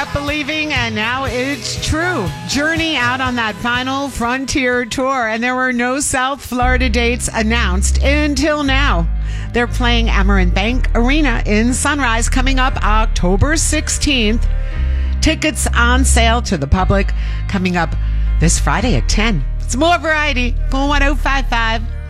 kept believing, and now it's true. Journey out on that final Frontier tour, and there were no South Florida dates announced until now. They're playing Amerant Bank Arena in Sunrise coming up October 16th. Tickets on sale to the public coming up this Friday at 10. It's more variety. Cool 1055.